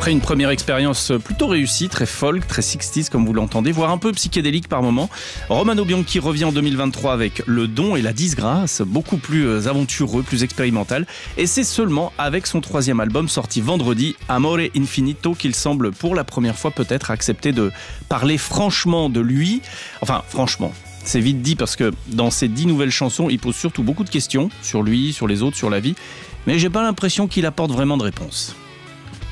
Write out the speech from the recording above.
Après une première expérience plutôt réussie, très folk, très 60s comme vous l'entendez, voire un peu psychédélique par moments, Romano Bianchi revient en 2023 avec Le Don et la Disgrâce, beaucoup plus aventureux, plus expérimental. Et c'est seulement avec son troisième album sorti vendredi, Amore Infinito, qu'il semble pour la première fois peut-être accepter de parler franchement de lui. Enfin, franchement. C'est vite dit parce que dans ces 10 nouvelles chansons, il pose surtout beaucoup de questions sur lui, sur les autres, sur la vie. Mais j'ai pas l'impression qu'il apporte vraiment de réponses.